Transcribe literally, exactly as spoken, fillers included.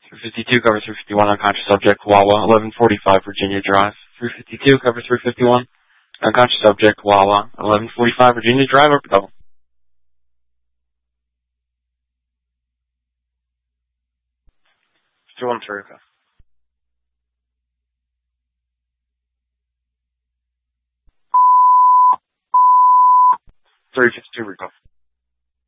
three fifty-two covers three fifty-one, unconscious subject, Wawa, eleven forty-five Virginia Drive. three fifty-two covers three fifty-one, unconscious subject, Wawa, eleven forty-five Virginia Drive, over double. two one three, okay. three fifty-two, Rico.